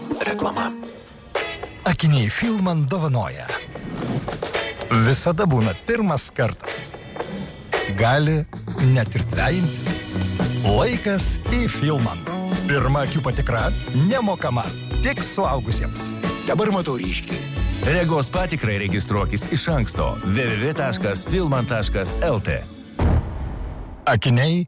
Reklama. Akiniai Filman dovanoja. Visada būna pirmas kartas. Gali net ir dvejintis. Laikas į Filman. Pirma akių patikra nemokama, tik suaugusiems. Dabar matau ryškiai. Regos patikrai registruokis iš anksto www.filman.lt. Akiniai